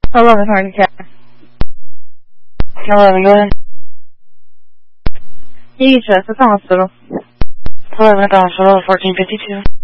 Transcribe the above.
11 Harding County. 11, go ahead. EHS at the hospital. 11 at the hospital, 1452.